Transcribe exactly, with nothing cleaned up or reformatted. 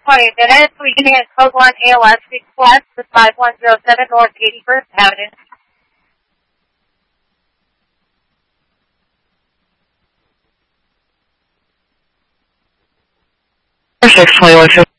twenty minutes. We can get code one A L S request to five one zero seven North eighty-first Avenue. six twenty-one